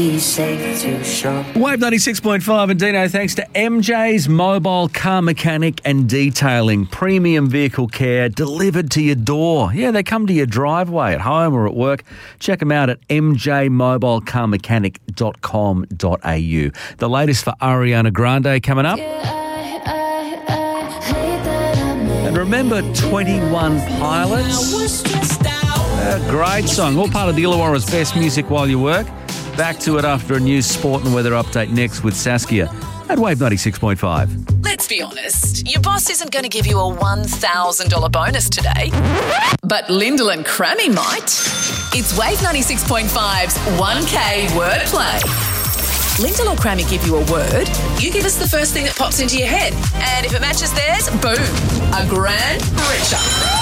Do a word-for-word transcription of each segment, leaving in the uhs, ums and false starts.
Safe to shop. Wave ninety-six point five and Dino, thanks to M J's Mobile Car Mechanic and Detailing. Premium vehicle care delivered to your door. Yeah, they come to your driveway at home or at work. Check them out at m j mobile car mechanic dot com dot a u. The latest for Ariana Grande coming up. And remember twenty-one Pilots? A great song. All part of the Illawarra's best music while you work. Back to it after a news, sport and weather update next with Saskia at Wave ninety-six point five. Let's be honest, your boss isn't going to give you a one thousand dollars bonus today, but Lyndall and Crammy might. It's Wave ninety-six point five's one K wordplay. Lyndall or Crammy give you a word, you give us the first thing that pops into your head, and if it matches theirs, boom, a grand richer.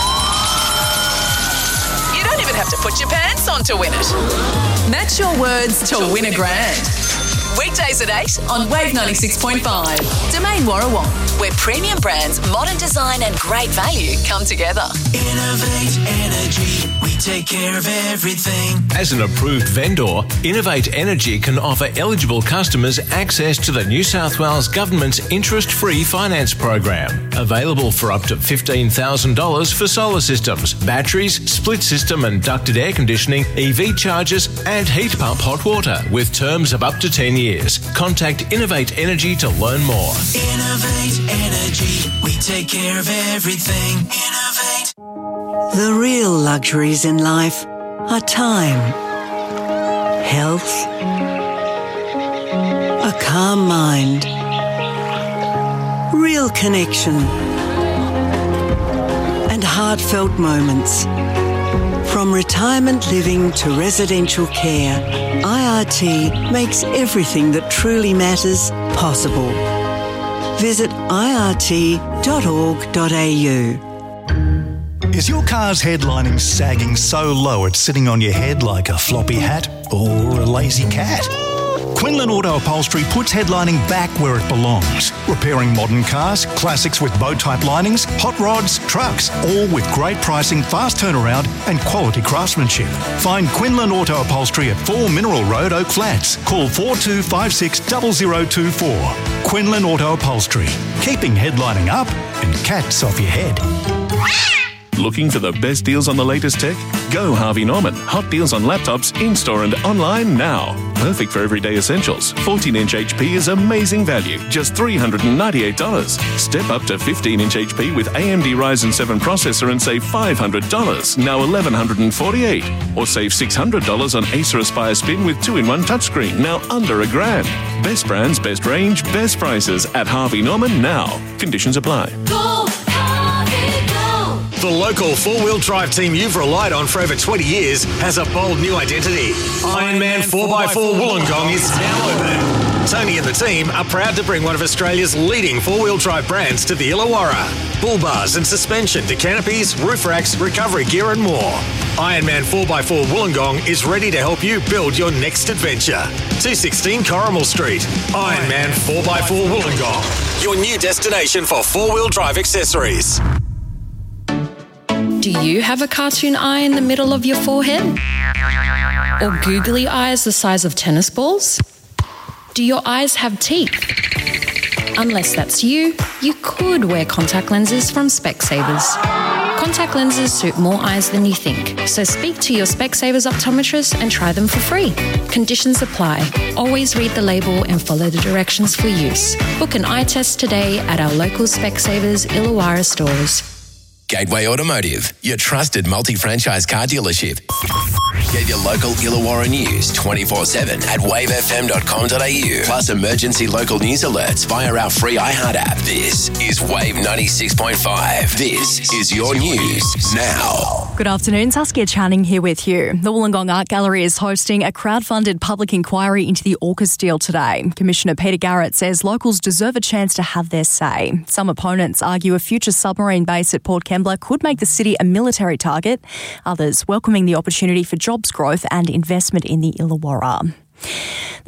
You don't even have to put your pants on to win it. Match your words to win a grand. Weekdays at eight on Wave ninety-six point five. Domain Warrawong, where premium brands, modern design and great value come together. Innovate Energy, we take care of everything. As an approved vendor, Innovate Energy can offer eligible customers access to the New South Wales Government's interest-free finance program. Available for up to fifteen thousand dollars for solar systems, batteries, split system and ducted air conditioning, E V chargers and heat pump hot water with terms of up to ten years. Contact Innovate Energy to learn more. Innovate Energy, we take care of everything. Innovate. The real luxuries in life are time, health, a calm mind, real connection, and heartfelt moments. From retirement living to residential care, I R T makes everything that truly matters possible. Visit i r t dot org dot a u. Is your car's headlining sagging so low it's sitting on your head like a floppy hat or a lazy cat? Quinlan Auto Upholstery puts headlining back where it belongs. Repairing modern cars, classics with bow-type linings, hot rods, trucks, all with great pricing, fast turnaround and quality craftsmanship. Find Quinlan Auto Upholstery at four Mineral Road, Oak Flats. Call four two five six zero zero two four. Quinlan Auto Upholstery. Keeping headlining up and cats off your head. Looking for the best deals on the latest tech? Go Harvey Norman. Hot deals on laptops in-store and online now. Perfect for everyday essentials. fourteen inch H P is amazing value, just three hundred ninety-eight dollars. Step up to fifteen inch H P with A M D Ryzen seven processor and save five hundred dollars, now eleven forty-eight dollars. Or save six hundred dollars on Acer Aspire Spin with two in one touchscreen, now under a grand. Best brands, best range, best prices at Harvey Norman now. Conditions apply. Go! The local four-wheel drive team you've relied on for over twenty years has a bold new identity. Ironman four by four Wollongong is now open. Tony and the team are proud to bring one of Australia's leading four-wheel drive brands to the Illawarra. Bull bars and suspension to canopies, roof racks, recovery gear and more. Ironman four by four Wollongong is ready to help you build your next adventure. two sixteen Corrimal Street. Ironman four by four Wollongong, your new destination for four-wheel drive accessories. Do you have a cartoon eye in the middle of your forehead? Or googly eyes the size of tennis balls? Do your eyes have teeth? Unless that's you, you could wear contact lenses from Specsavers. Contact lenses suit more eyes than you think, so speak to your Specsavers optometrist and try them for free. Conditions apply. Always read the label and follow the directions for use. Book an eye test today at our local Specsavers Illawarra stores. Gateway Automotive, your trusted multi-franchise car dealership. Get your local Illawarra news twenty-four seven at wave f m dot com dot a u. Plus emergency local news alerts via our free iHeart app. This is Wave ninety-six point five. This is your news now. Good afternoon, Saskia Channing here with you. The Wollongong Art Gallery is hosting a crowd-funded public inquiry into the AUKUS deal today. Commissioner Peter Garrett says locals deserve a chance to have their say. Some opponents argue a future submarine base at Port Kembla could make the city a military target. Others welcoming the opportunity for jobs growth and investment in the Illawarra. The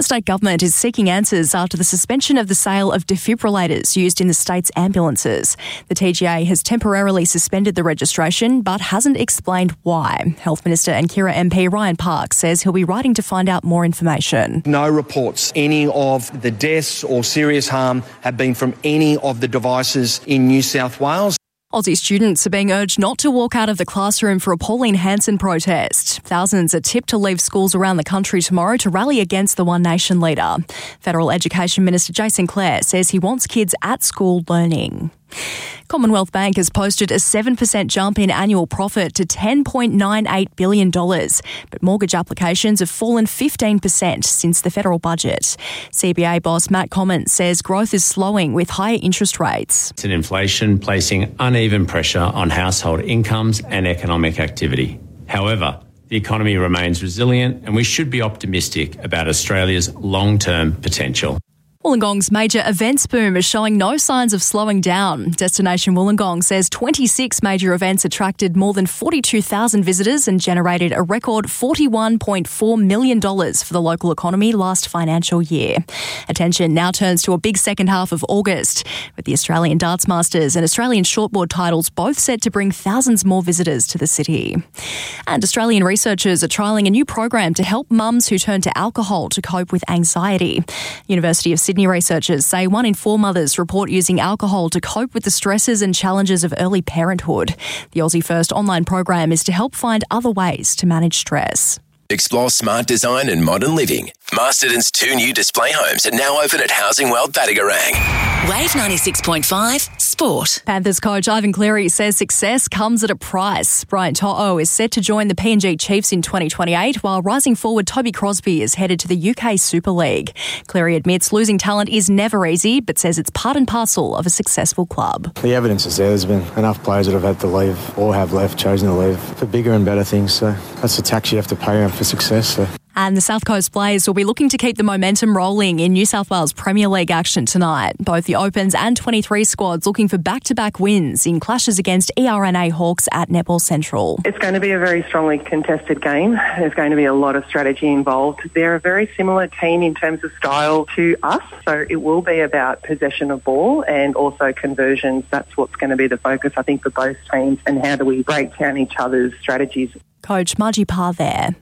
The state government is seeking answers after the suspension of the sale of defibrillators used in the state's ambulances. The T G A has temporarily suspended the registration but hasn't explained why. Health Minister and Kira M P Ryan Park says he'll be writing to find out more information. No reports any of the deaths or serious harm have been from any of the devices in New South Wales. Aussie students are being urged not to walk out of the classroom for a Pauline Hanson protest. Thousands are tipped to leave schools around the country tomorrow to rally against the One Nation leader. Federal Education Minister Jason Clare says he wants kids at school learning. Commonwealth Bank has posted a seven percent jump in annual profit to ten point nine eight billion dollars, but mortgage applications have fallen fifteen percent since the federal budget. C B A boss Matt Commons says growth is slowing with higher interest rates. It's an inflation placing uneven pressure on household incomes and economic activity. However, the economy remains resilient and we should be optimistic about Australia's long-term potential. Wollongong's major events boom is showing no signs of slowing down. Destination Wollongong says twenty-six major events attracted more than forty-two thousand visitors and generated a record forty-one point four million dollars for the local economy last financial year. Attention now turns to a big second half of August, with the Australian Darts Masters and Australian Shortboard titles both set to bring thousands more visitors to the city. And Australian researchers are trialling a new program to help mums who turn to alcohol to cope with anxiety. University of Sydney Sydney researchers say one in four mothers report using alcohol to cope with the stresses and challenges of early parenthood. The Aussie First online program is to help find other ways to manage stress. Explore smart design and modern living. Masterton's two new display homes are now open at Housing World Battigarang. Wave ninety-six point five Sport. Panthers coach Ivan Cleary says success comes at a price. Brian To'o is set to join the P and G Chiefs in twenty twenty-eight, while rising forward Toby Crosby is headed to the U K Super League. Cleary admits losing talent is never easy, but says it's part and parcel of a successful club. The evidence is there. There's been enough players that have had to leave or have left, chosen to leave for bigger and better things. So that's the tax you have to pay for success. So. And the South Coast Blaze will be looking to keep the momentum rolling in New South Wales Premier League action tonight. Both the Opens and twenty-three squads looking for back-to-back wins in clashes against E R N A Hawks at Netball Central. It's going to be a very strongly contested game. There's going to be a lot of strategy involved. They're a very similar team in terms of style to us, so it will be about possession of ball and also conversions. That's what's going to be the focus, I think, for both teams, and how do we break down each other's strategies. Coach Margie Parr there.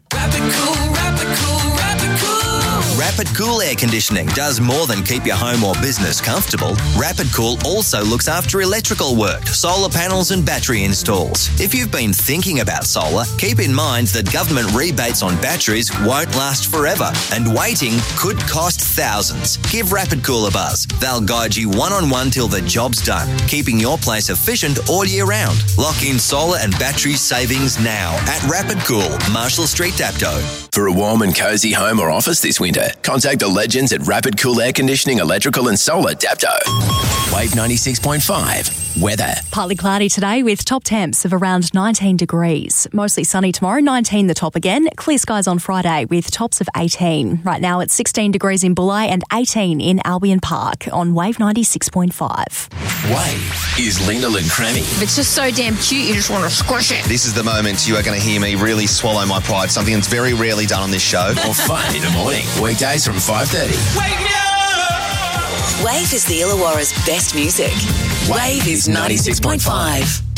Rapid Cool Air Conditioning does more than keep your home or business comfortable. Rapid Cool also looks after electrical work, solar panels and battery installs. If you've been thinking about solar, keep in mind that government rebates on batteries won't last forever and waiting could cost thousands. Give Rapid Cool a buzz. They'll guide you one-on-one till the job's done, keeping your place efficient all year round. Lock in solar and battery savings now at Rapid Cool, Marshall Street, Dapto. For a warm and cosy home or office this winter, contact the legends at Rapid Cool Air Conditioning, Electrical and Solar, Dapto. Wave ninety-six point five. Weather. Partly cloudy today with top temps of around nineteen degrees. Mostly sunny tomorrow, nineteen the top again. Clear skies on Friday with tops of eighteen. Right now it's sixteen degrees in Bulli and eighteen in Albion Park on Wave ninety-six point five. Wave is Lyndall and Cranny. If it's just so damn cute, you just want to squish it. This is the moment you are going to hear me really swallow my pride, something that's very rarely done on this show. Or fun in the morning. Weekdays from five thirty. Wake me up! Wave is the Illawarra's best music. Wave is ninety-six point five.